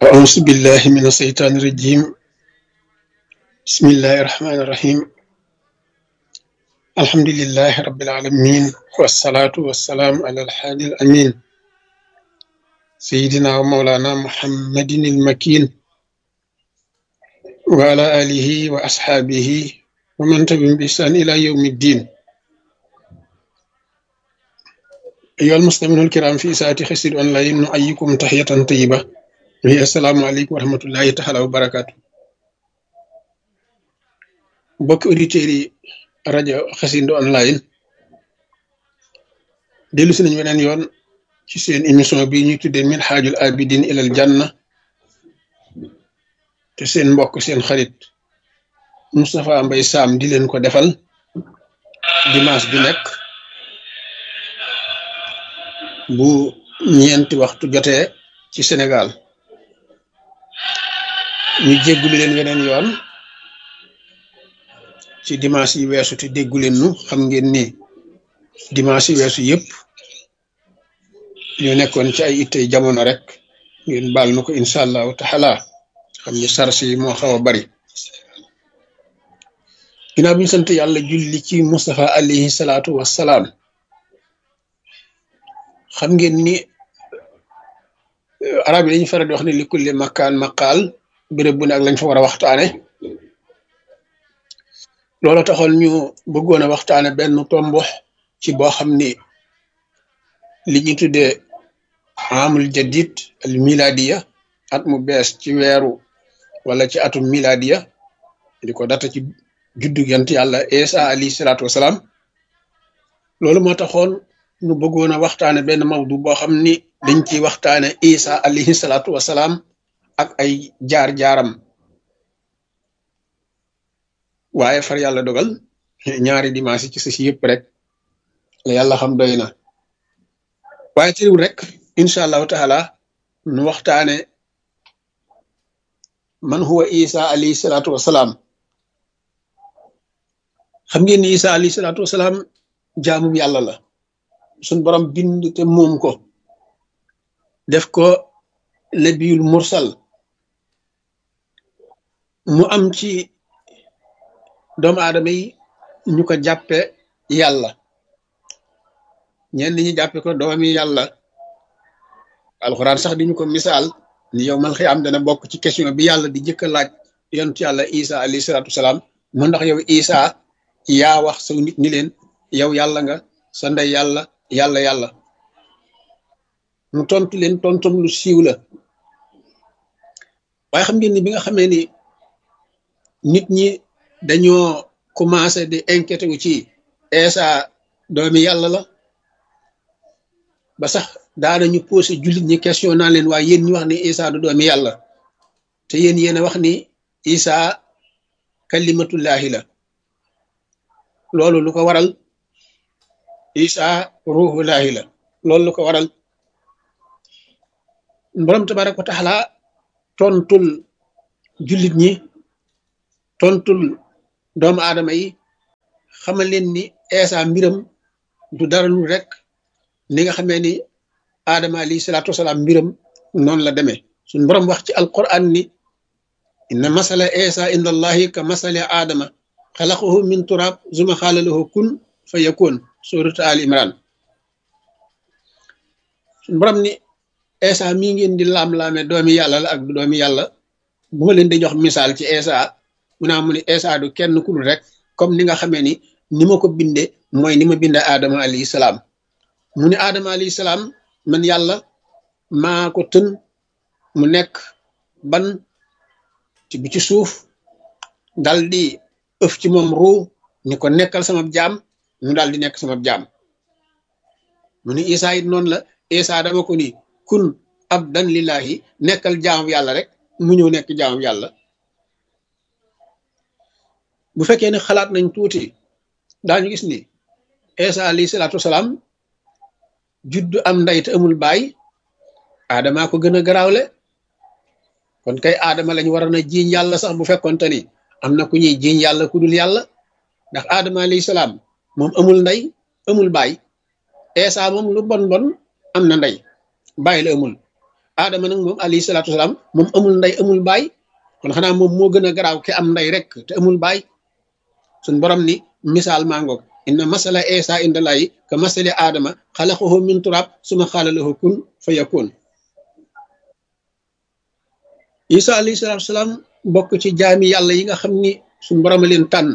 أعوذ بالله من الشيطان الرجيم. بسم الله الرحمن الرحيم. الحمد لله رب العالمين، والصلاة والسلام على الحادي الأمين سيدنا ومولانا محمد المكين وعلى آله وأصحابه ومن تبعهم بإحسان إلى يوم الدين. أيها المستمعون الكرام في ساعة خسر أونلاين، نحييكم تحية طيبة وهي السلام عليكم ورحمة الله تعالى وبركاته. mbokk auditeurs yi rajo Xassida online dellu si nañu weneen yoon ci seen émission bi ñuy tuddee Minhajul Abidin ilal Janna, te seen mbokk seen xarit Moustapha Mbaye Sam di leen ko defal dimanche bi nekk bu ñeenti waxtu jotee ci Sénégal. ñu jéggulu leen weneen yoon ci dimanche yi weesu te déggu leen nu. xam ngeen ni dimanche yi weesu yëpp ñu nekkoon ci ay ittey jamono rek, ngeen baal na ko incha allahu taala. xam ni sars yi moo xaw a bari. ginnaaw bi ñu sant yàlla julli ci Moustapha alayhi salaatu wassalaam, xam ngeen ni arab yi dañu faral di wax ne li kulli makaan maqaal, béréb bu ne ak lañ fa war a waxtaane. loolu taxoon ñu bëggoon a waxtaane benn tombo ci boo xam ni li ñu tuddee amul jadid al miladiya, at mu bees ci weeru wala ci atum miladiya, di ko data ci juddu yonent yàlla Isa alayhi salaatu wasalaam. loolu moo taxoon ñu bëggoon a waxtaane benn mawdu boo xam ni dañ ciy waxtaane Isa alayhi salaatu wasalaam ak ay jaar-jaaram. waaye far yàlla dogal ñaari dimanche ci si yëpp rek la yàlla xam doy na. waaye tëriwul rek incha allahu taala nu waxtaane man huwa Isa alayhi salaatu wasalaam. xam ngeen ni Isa alayhi salaatu wasalaam jaamum yàlla la, suñ borom bind te moom ko, def ko nabiyul mursal. mu am ci doomu aadama yi ñu ko jàppe yàlla, ñenn ñi jàppe ko doomi yàlla. alxuraan sax di ñu ko misaal ni yow mal xiyaam dana bokk ci question bi yàlla di jëkk a laaj yonent yàlla Isa alayhi salaatu wasalaam, mu ndax yow Isa yaa wax saw nit ñi leen yow yàlla nga, sa ndey yàlla, yàlla. mu tontu leen tontum lu siiw la. waaye xam ngeen ni bi nga xamee ni nit ñi dañoo commencé di inquiété wu ci Isa doomi yàlla la, ba sax daanañu posé jullit ñi question naan leen waaye yéen ñu wax ni Isa du doomi yàlla, te yéen a wax ni Isa kalimatullahi la. loolu lu ko waral? Isa ruhullahi la. loolu lu ko waral? borom tabaraka wa taala tontul jullit ñi, tontul doomu aadama yi, xamal leen ni Isa mbiram du dara lu rek ni nga xamee ni Adama alayhi salaatu wasalaam mbiram noonu la demee. suñ borom wax ci alquran ni inna masala Isa inda allahi ka masala Adama xalaqahu min turab zuma xaala lahu kun fa yakun, suratu al imran. suñ borom ni Isa mii ngeen di laam-laame doomi yàlla la ak du doomi yàlla, bu ma leen di jox misaal ci Isa mu naa mu ni Isa du kenn ku dul rek comme ni nga xamee ni ma ko binde mooy ni ma binde Adama alayhi salaam. mu ni Adama alayhi salaam man yàlla maa ko tën mu nekk ban ci bi ci suuf, dal di ëf ci moom ruu ni ko nekkal sama jaam, mu daal di nekk sama jaam. mu ni Isa it noonu la. Isa dama ko ni kun abdan lillahi, nekkal jaamam yàlla rek, mu ñëw nekk jaamam yàlla. bu fekkee ne xalaat nañ tuuti daañu gis ni Isa alayhi salaatu wasalaam juddu am ndey te amul baay, Adama ko gën a garaawle. kon kay Adama lañ waroon a jiiñ yàlla sax bu fekkonte ni am na ku ñuy jiiñ yàlla ku dul yàlla, ndax Adama alayhi salaam moom amul ndey amul baay. Isa moom lu bon am na ndey, baay la amul. aadama nag moom alayhi salaatu wasalaam moom amul ndey amul baay kon xanaa moom moo gën a garaaw ki am ndey rek te amul baay suñ borom ni misaal maa ngoog inna masala isa indallahi ka masali aadama xalaqahu min turab suma xaala lahu kun fa yakun isa alayhi salaatu wasalaam bokk ci jaami yàlla yi nga xam ni suñ borom a leen tànn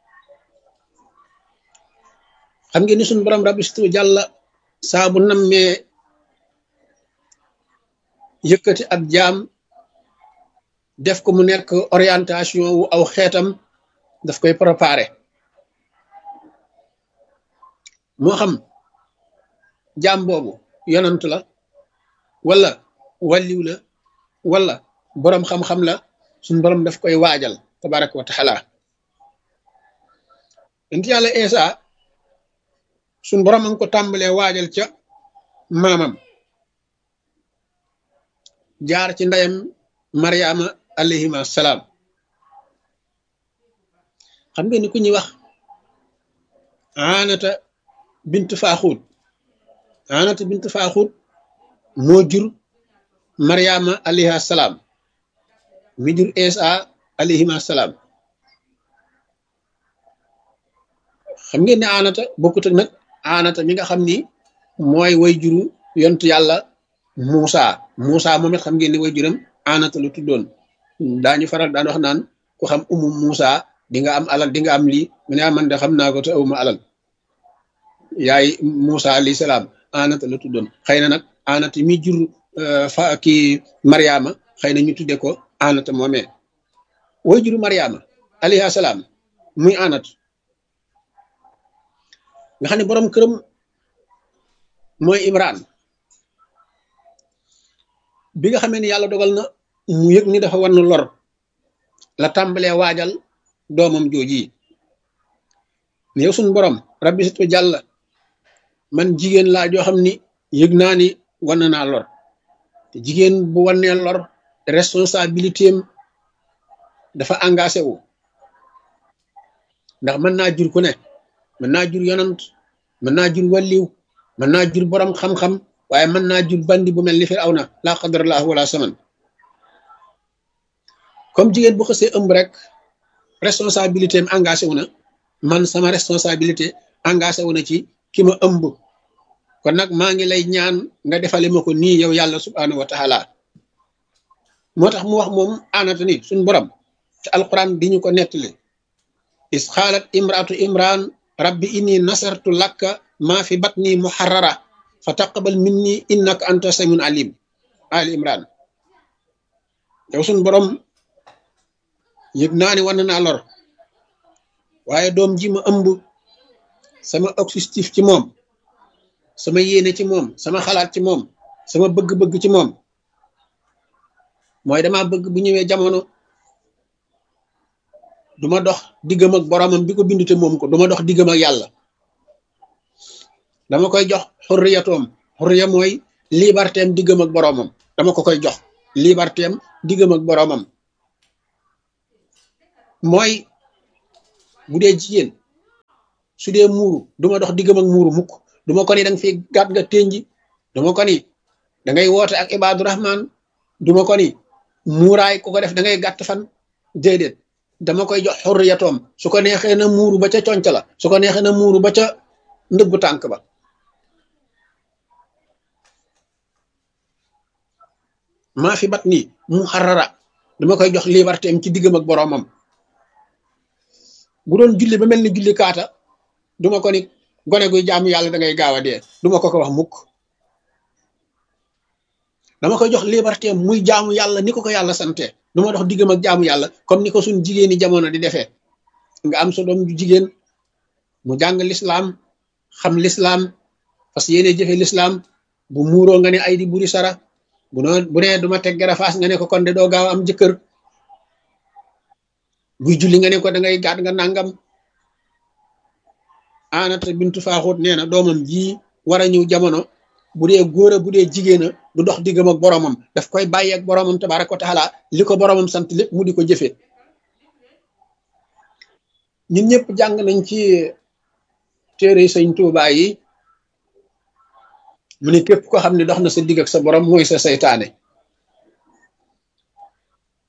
xam ngeen ni suñ borom rabbi situ jàlla saa bu nammee yëkkati ab jaam def ko mu nekk orientation wu aw xeetam daf koy préparé moo xam jaam boobu yonant la wala wàlliw la wala boroom xam-xam la suñ borom daf koy waajal tabaraka wa taala ent yàlla Isa suñ borom a ngi ko tàmbalee waajal ca maamam jaar ci ndeyam Mariama alayhima salaam xam ngeen ni ku ñuy wax Aanata bint Faaxuut moo jur Mariama alayha salaam mi jur Isa alayhima salaam xam ngeen ne Aanata bokkut ak nag Aanata mi nga xam ni mooy way juru yontu yàlla Muusa moom it xam ngeen ni way juram Aanata lu tuddoon daañu faral daan wax naan ku xam Muusa di nga am alal di nga am lii mu ne man de xam naa ko te awuma alal yaay Muusa alayhi salaam Aanata la tuddoon xëy na nag Aanata mi jur kii Mariama xëy na ñu tudde ko Aanata moomee way juru Mariama alayhi salaam muy Aanata nga xam ne borom këram mooy Imran bi nga xamee ni yàlla dogal na mu yëg ni dafa war na lor la tàmbalee waajal doomam jooji ne yow suñu borom rabbi situ jàlla man jigéen laa joo xam ni yëg naa ni war na naa lor te jigéen bu wannee lor responsabilité am dafa engagé wu ndax mën naa jur ku ne mën naa jur yonant mën naa jur walliw mën naa jur borom xam-xam waaye mën naa jur bandi bu mel ni Firawna laa qadarallahu wala saman comme jigéen bu xësee ëmb rek responsabilité am engagé wu na man sama responsabilité engagé wu na ci ki ma ëmb kon nag maa ngi lay ñaan nga defale ma ko nii yow yàlla subhanahu wa taala moo tax mu wax moom Aanata ni suñ borom ci alquran di ñu ko nettali is xaalat imraatu imran rabbi inni nasartu lakka maa fi batni muharrara fa taqabal minni innaka anta samiun alim ali imran yow suñ borom yëg naa ni war na naa lor waaye doom ji ma ëmb sama objectif ci moom sama yéene ci moom sama xalaat ci moom sama bëgg-bëgg ci moom mooy dama bëgg bu ñëwee jamono duma dox diggam ak boromam bi ko bind te moom ko duma dox diggam ak yàlla dama koy jox xurriyatoom xurriya mooy libertéem diggam ak boromam dama ko koy jox libertéem diggam ak boromam mooy bu dee jigéen su dee muuru duma dox diggam ak muuru mukk duma ko ni danga fi gàtt nga ténji duma ko ni da ngay woote ak ibaadu rahman duma ko ni muuraay ku ko def da ngay gàtt fan déedéet dama koy jox xurriyatoom su ko neexee na muuru ba ca conc la su ko neexee na muuru ba ca ndëggu tànk ba maa fi bat nii mu xarara dama koy jox liberté am ci diggam ak boroomam bu doon julli ba mel ni julli kaata duma ko ni gone guy jaamu yàlla da ngay gaaw a dee duma ko wax mukk dama koy jox liberté am muy jaamu yàlla ni ko yàlla sante duma dox diggam ak jaamu yàlla comme ni ko suñ jigéeni jamono di defee nga am sa doom ju jigéen mu jàng lislaam xam lislaam parce que yéene jëfe lislaam bu muuroo nga ne ay di buri sara bu nee duma teg garafaas nga ne ko kon de doo gaaw am jëkkër buy julli nga ne ko da ngay gàtt nga nangam Aanata bintu Faaxuut nee na doomam ji war a ñëw jamono bu dee góor a bu dee jigéen a du dox diggam ak boromam daf koy bàyyi ak boromam tabaaraka wa taala li ko boromam sant lépp mu di ko jëfee ñun ñëpp jàng nañ ci téere Sëñ Tuubaa yi mu ne képp ko xam ne dox na sa digg ak sa borom mooy sa saytaane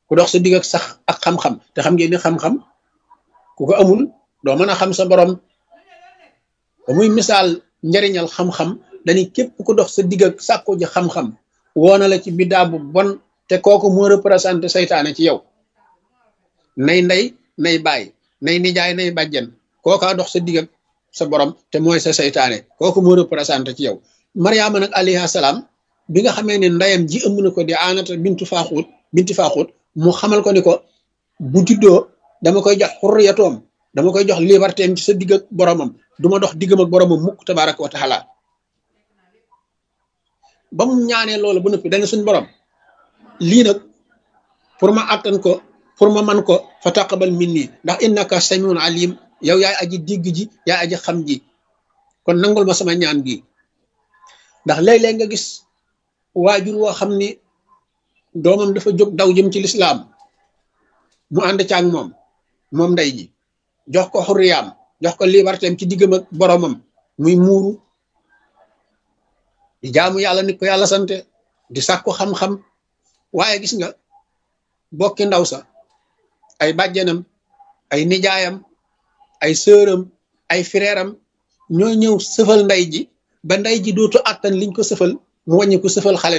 ku dox sa digg ak sax ak xam-xam te xam ngeen ni xam-xam ku ko amul doo mën a xam sa borom ba muy misaal njariñal xam-xam dañuy képp ku dox sa digg ak sàkku ji xam-xam woona la ci biddaa bu bon te kooku moo représenté saytaane ci yow nay ndey nay baay nay nijaay nay bàjjen kookaa dox sa digg ak sa borom te mooy sa saytaane kooku moo représenté ci yow Mariama nag alayhi salaam bi nga xamee ne ndeyam ji ëmb na ko di Aanata binti Faaxuut mu xamal ko ni ko bu juddoo dama koy jox xurriyatoom dama koy jox liberté am ci sa digg ak boromam du ma dox diggam ak boromam mukk tabaraka wa taala ba mu ñaanee loolu bu noppi dana suñ borom lii nag pour ma attan ko pour ma man ko fa taqabal minni ndax innaka samiun alim yow yaay aji digg ji yaay aji xam ji kon nangul ma sama ñaan gi ndax léeg-léeg nga gis waajur woo xam ni doomam dafa jóg daw jëm ci lislaam mu ànd caag moom ndey ji jox ko xurriyaam jox ko liberté am ci diggam ak boromam muy muuru di jaamu yàlla nit ko yàlla sante di sàkku xam-xam waaye gis nga bokki ndaw sa ay bàjjenam ay nijaayam ay sëram ay frèram ñoo ñëw sëfal ndey ji ba ndey ji dootu àttan liñ ko sëfal mu wàññi ko sëfal xale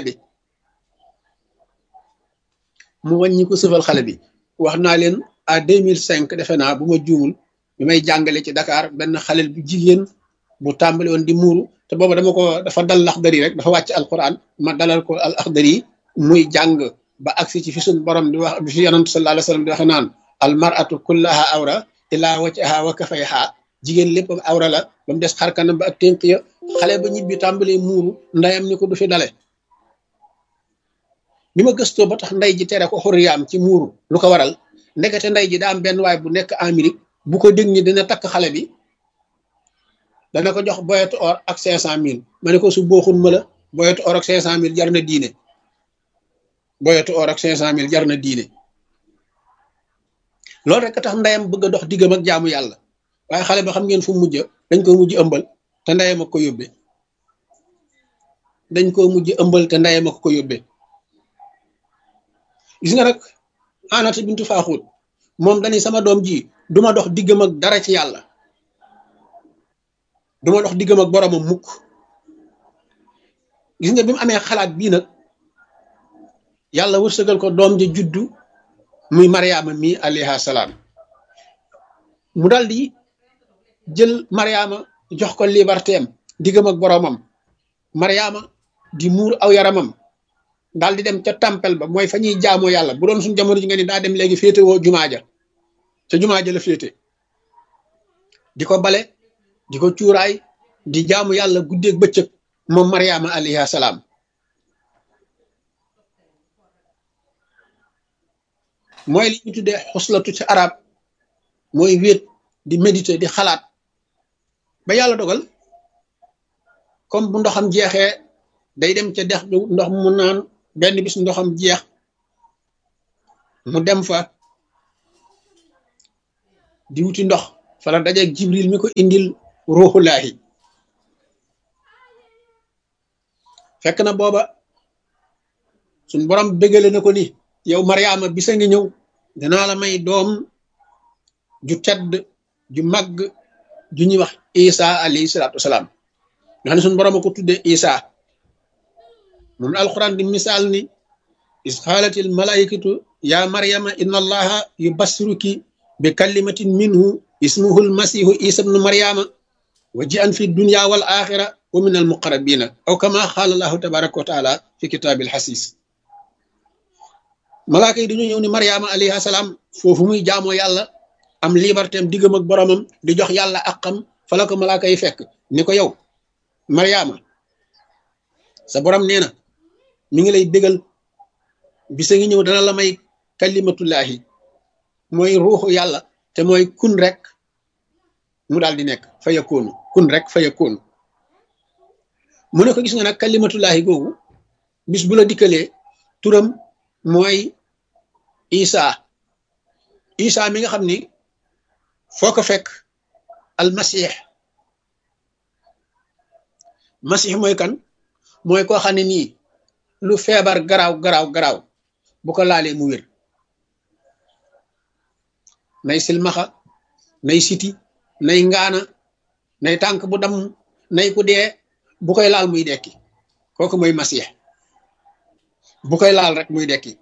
bi wax naa leen à 2005 defe naa bu ma juumul bi may jàngale ci Dakar benn xalel bu jigéen bu tàmbali woon di muuru te booba dafa dal laxdari rek dafa wàcc alquran ma dalal ko al axdari muy jàng ba agsi ci fi suñ borom di wax bi fi yonent sallallahu alayhi wasallam di waxe naan al mar'atu kullaha awra illa wajhaha wa kafayha jigéen lépp awra la ba mu des xarkanam ba ak ténk ya xale ba ñibbi tàmbalee muuru ndeyam ni ko du fi dale bi ma gëstoo ba tax ndey ji tere ko xurriyaam ci muuru lu ko waral ndekete ndey ji daa am benn waay bu nekk Amérique bu ko dégg ni dina takk xale bi dana ko jox boyetu or ak 500,000 ma ne ko su booxun ma la boyetu or ak 500,000 jar na diine boyetu or ak 500,000 jar na diine loolu rek tax ndeyam bëgg a dox diggam ak jaamu yàlla waaye xale ba xam ngeen fu mujj dañ ko mujj ëmbal te ndeyam ak ko yóbbee gis nga nag Aanata bintu Faaxuut moom dañuy sama doom ji duma dox diggam ak dara ci yàlla duma dox diggam ak boromam mukk gis nga bi mu amee xalaat bii nag yàlla wërsëgal ko doom ja juddu muy Mariama mi alayha salaam mu dal di jël Mariama jox ko liberté am diggam ak boromam Mariama di muur aw yaramam daal di dem ca tempel ba mooy fa ñuy jaamoo yàlla bu doon suñu jamono ji nga ni daa dem léegi féete woo jumaa ja ca jumaa ja la féete di ko bale di ko cuuraay di jaamu yàlla guddeeg bëccëg moom Mariama alayha salaam mooy li ñu tuddee xuslatu ci arab mooy wéet di méditer di xalaat ba yàlla dogal comme bu ndoxam jeexee day dem ca dex ndox mu naan benn bis ndoxam jeex mu dem fa di wuti ndox fa la dajeeg Jibril mi ko indil ruuxulaahi fekk na booba suñ borom bégale na ko ni yow Mariama bisa ngi ñëw danaa la may doom ju tedd ju màgg ju ñuy wax Isa alayhi salaatu wasalaam nga xam ne suñ borom a ko tudde Isa moom la alquran di misaal ni is xaalatil malaikatu ya Mariama inna allaha yubassiruki bi kalimatin minhu ismuhu almasihu Isa ibnu Mariama wa ji'an fi dunya wal axira wa min al muqarrabina aw kama xaala allahu tabaraka wa taala fi kitaabil xasis malaaka yi dañoo ñëw ni Mariama alayha salaam foofu muy jaamoo yàlla am liberté am diggam ak boromam di jox yàlla àqam fa la ko malaaka yi fekk ni ko yow Mariama sa borom nee na mi ngi lay bégal bisa ngi ñëw dana la may kalimatullahi mooy ruuxu yàlla te mooy kun rek mu daal di nekk fa yakoonu kun rek fa yakoonu mu ne ko gis nga nag kalimatullahi googu bis bu la dikkalee turam mooy Isa mi nga xam ni foo ko fekk almasih masih mooy kan mooy koo xam ne nii lu feebar garaaw bu ko laalee mu wér nay silmaxa nay siti nay ngaana nay tànk bu dam nay ku dee bu koy laal muy dekki kooku mooy masiix bu koy laal rek muy dekki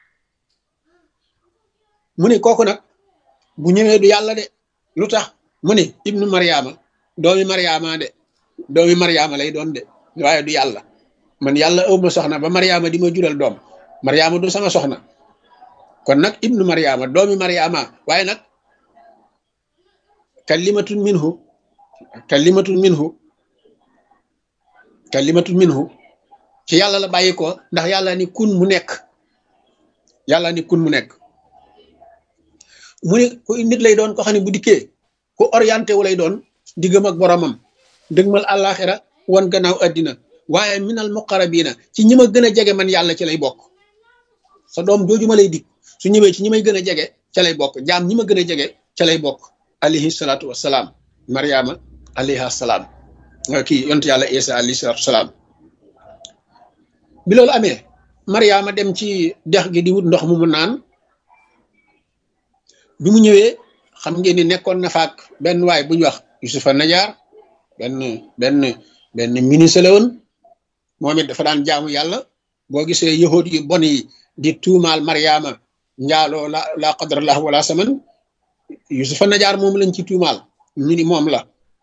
mu ne kooku nag bu ñëwee du yàlla de lu tax mu ne ibnu mariama doomi mariama de doomi mariama lay doon de waaye du yàlla man yàlla ëw ma soxna ba mariama di ma jural doom mariama du sama soxna kon nag ibnu mariama doomi mariama waaye nag kalimatun minhu kalimatun minhu kalimatun minhu ci yàlla la bàyyi ko ndax yàlla ni kun mu nekk yàlla ni kun mu nekk mu ne ku nit lay doon ko xam ne bu dikkee ku orienté wu lay doon diggam ak boromam dëgmal àllaaxira wan gannaaw addina waaye minal muqarrabiina ci ñi ma gën a jege man yàlla ci lay bokk sa doom jooju ma lay dig su ñëwee ci ñi may gën a jege ca lay bokk jaam ñi ma gën a jege ca lay bokk alayhi salaatu wassalaam mariama alayha salaam kii yontu yàlla isa alayhi salaatu wassalaam bi loolu amee mariama dem ci dex gi di wut ndox mu naan bi mu ñëwee xam ngeen ni nekkoon na faak benn waay bu ñu wax yusufa najaar benn ministre la woon moom it dafa daan jaamu yàlla boo gisee yahud yu bon yi di tuumaal mariama njaaloo la qadrallah wala saman yusufa najaar moom lañ ci tuumaal ñu ni moom la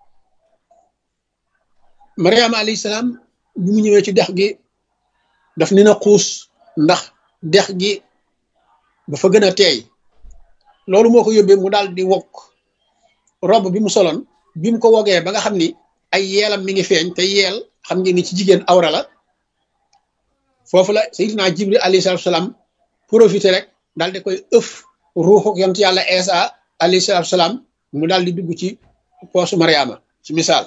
mariama alayhi salaam bi mu ñëwee ci dex gi daf ni na xuus ndax dex gi dafa gën a teey loolu moo ko yóbbee mu daal di wokk rob bi mu soloon bi mu ko wogee ba nga xam ni ay yeelam mi ngi feeñ te yeel xam ngeen ni ci jigéen awra la foofu la sayyidina jibril alayhi salaatu salaam profité rek daal di koy ëf ruuxu yonent yàlla Isa alayhi salaatu salaam mu daal di dugg ci poosu mariama ci misaal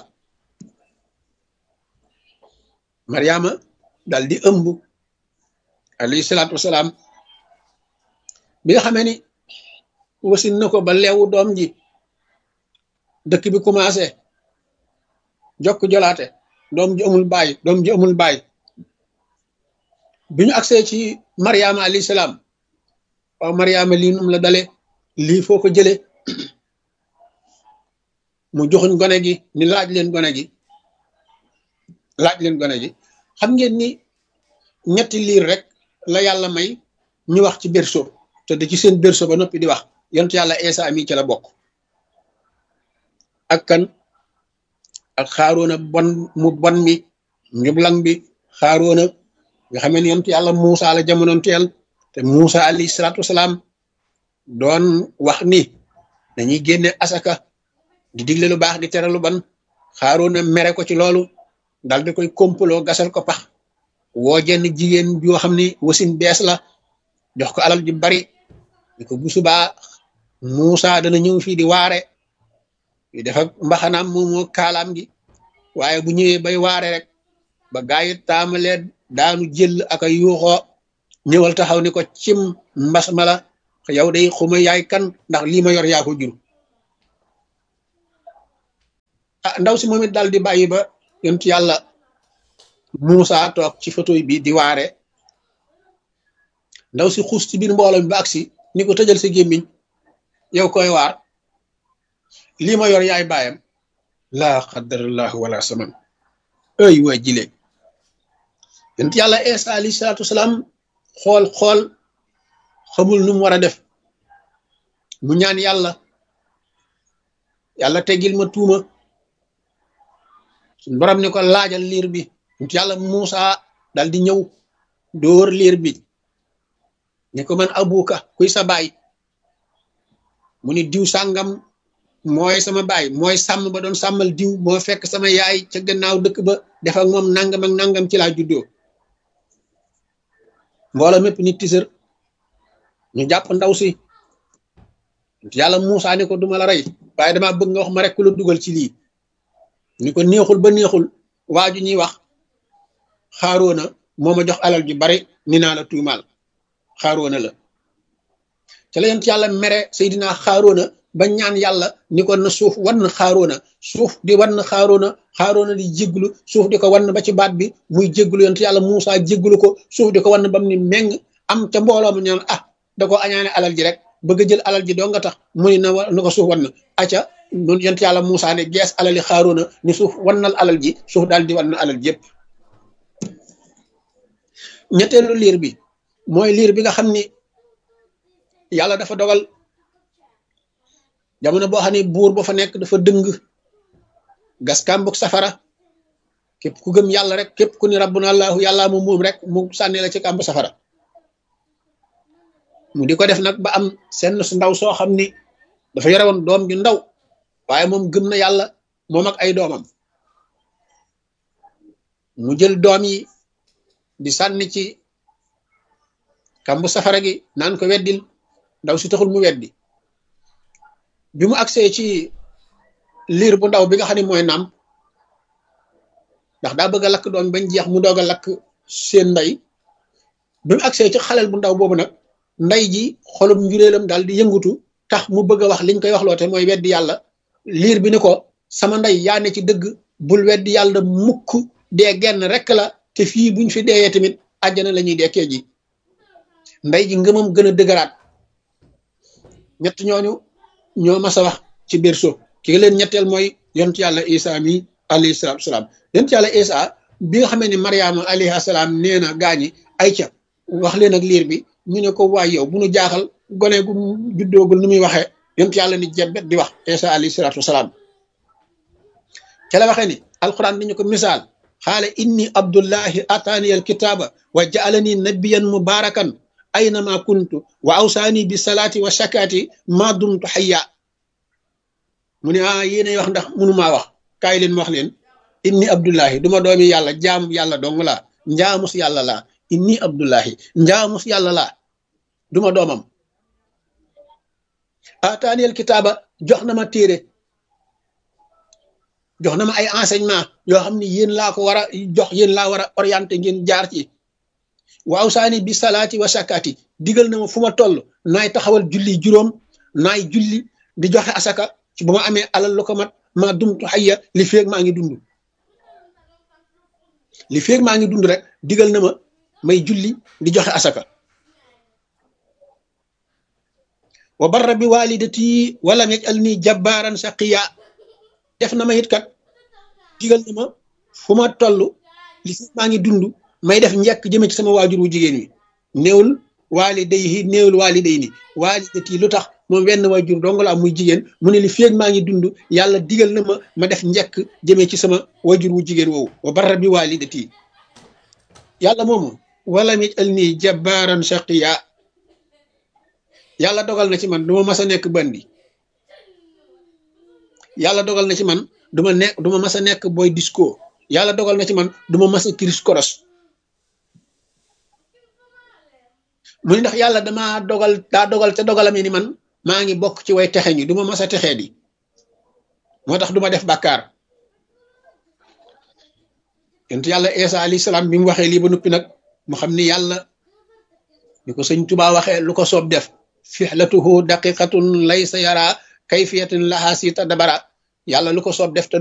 mariama daal di ëmb alayhi salaatu wasalaam bi nga xamee ni wasin na ko ba leewu doom ji dëkk bi commencé jokk jolaate doom ji amul baay bi ñu agsee ci mariama alayhi salaam waaw mariama lii num la dale lii foo ko jële mu joxuñ gone gi ni laaj leen gone gi xam ngeen ni ñetti liir rek la yàlla may ñu wax ci berceau te da ci seen berceau ba noppi di wax yonent yàlla Isa mi ci la bokk ak kan ak xaaroona bon mi njublang bi xaaroona nga xam ne yonent yàlla Muusa la jamonoon teel te Muusa alayhi salaatu wasalaam doon wax ni dañuy génne asaka di digle lu baax di tere lu ban xaaroona mere ko ci loolu dal di koy kompaloo gasal ko pax woo jenn jigéen joo xam ni wasin bees la jox ko alal ju bari ni ko bu subaa Muusa dana ñëw fii di waare yu def ak mbaxanaam moomoo kaalaam gi waaye bu ñëwee bay waare rek ba gaa yi taamalee daanu jël ak a yuuxoo ñëwal taxaw ni ko cim mbas ma la yow day xuma yaay kan ndax lii ma yor yaa ko jur ndaw si moom it daal di bàyyi ba yonent yàlla Muusa toog ci photo bi di waare ndaw si xuus ci biir mbooloo mi ba agsi ni ko tëjal sa gémmiñ yow koy waar lii ma yor yaay baayam laa qadarallahu wala saman ay waa jile yonent yàlla Isa alayhi salaatu wasalaam xool xamul nu mu war a def mu ñaan yàlla teggil ma tuuma suñ borom ni ko laajal liir bi yonent yàlla Muusa dal di ñëw dóor liir bi ni ko man abuka kuy sa baay mu ni diw sàngam mooy sama baay mooy sàmm ba doon sàmmal diw moo fekk sama yaay ca gannaaw dëkk ba def ak moom nangam ak nangam ci laa juddoo mbooloo mépp nit tisër ñu jàpp ndaw si yàlla Muusa ni ko duma la rey waaye dama bëgg nga wax ma rek ku la dugal ci lii ni ko neexul ba neexul waaju ñuy wax xaaroona moo ma jox alal ju bari ni naa la tuumaal xaaroona la ca la yent yàlla mere Seydina xaaroona ba ñaan yàlla ni ko na suuf wann xaaroona suuf di wann xaaroona di jégglu suuf di ko wann ba ci baat bi muy jégglu yent yàlla Muusa jégglu ko suuf di ko wann bam ni meng am ca mbooloo mu ñaan da ko añaane alal ji rek bëgg a jël alal ji doo nga tax mu ni na ko suuf wan na acca noonu yent yàlla Muusaa ne gees alali Xaaruuna ni suuf wannal alal ji suuf daal di wan na alal ji yëpp. ñetteelu liir bi mooy liir bi nga xam ni yàlla dafa dogal jamono boo xam ne buur ba fa nekk dafa dëng gas kàmbug safara képp ku gëm yàlla rek képp ku ni rabbuna allahu yàllaa moom rek mu sànni la ci kàmb safara mu di ko def nag ba am seen su ndaw soo xam ni dafa yore woon doom ju ndaw waaye moom gëm na yàlla moom ak ay doomam mu jël doom yi di sànni ci kàmbu safara gi naan ko weddil ndaw si taxul mu weddi bi mu agsee ci liir bu ndaw bi nga xam ne mooy naam ndax daa bëgg a lakk doom bañ jeex mu doog a lakk seen ndey bi mu agsee ci xaleel bu ndaw boobu nag ndey ji xolum njuréelam daal di yëngutu tax mu bëgg a wax liñ koy wax loote mooy weddi yàlla liir bi ni ko sama ndey yaa ne ci dëgg bul weddi yàlla mukk dee genn rek la te fii buñ fi deeyee tamit àjjana la ñuy dekkee ji ndey ji ngëmam gën a dëgëraat ñett ñooñu ñoo mas a wax ci biir suuf ki leen ñetteel mooy yonent yàlla Isa mi alayhi salaatu salaam yonent yàlla Isa bi nga xamee ne Mariama alayhi salaam nee na gaañi ay ca wax leen ak liir bi ñu ne ko waay yow bu nu jaaxal gone gu juddoogul nu muy waxee yonent yàlla ni jebbet di wax Isa alayhi salaatu salaam ca la waxee ni alquran ni ñu ko misaal xaala inni abdullahi ataani al kitaaba wa jaalani nabiyan mubarakan aynama kuntu wa awsaani bi salaati wa shakaati ma dumtu xayya mu ne yéenay wax ndax mënumaa wax kaay leen wax leen inni abdullahi duma doomi yàlla jaam yàlla dong laa njaamus yàlla laa inni abdullahi njaamus yàlla laa duma doomam ataani al kitaaba jox na ma téere jox na ma ay enseignement yoo xam ne yéen laa ko war a jox yéen laa war a orienté ngeen jaar ci waaw saani bi salaati wa sakaati digal na ma fu ma toll naay taxawal julli juróom naay julli di joxe asaka ci bu ma amee alal lu ko mat maa dumtu xayya li feeg maa ngi dund li feeg maa ngi dund rek digal na ma may julli di joxe asaka wa barra bi walidati walam yajalni jabbaaran shaqiya def na ma it kat digal na ma fu ma toll li feeg maa ngi dund may def njëkk jëme ci sama waajur wu jigéen wi néewul waalidayhi néewul waalidayni waalidati lu tax moom wenn waajur dong la am muy jigéen mu ne li feeg maa ngi dund yàlla digal na ma ma def njëkk jëme ci sama waajur wu jigéen woowu wa barra bi waalidati yàlla moomu walam yajalni jabbaaran shaqiya yàlla dogal na ci man duma mas a nekk bandi yàlla dogal na ci man duma mas a nekk boy disco yàlla dogal na ci man duma mas a kiris koros mu ni ndax yàlla daa dogal te dogalame ni man maa ngi bokk ci way texe ñi duma mas a texee di moo tax duma def bàkkaar yonent yàlla Isa alayhi salaam bi mu waxee lii ba noppi nag mu xam ni yàlla ni ko sëñ Tuubaa waxee lu ko soob def fixlatuhu daqiqatun laysa yara kayfiyatin laha si tadabara yàlla lu ko soob def te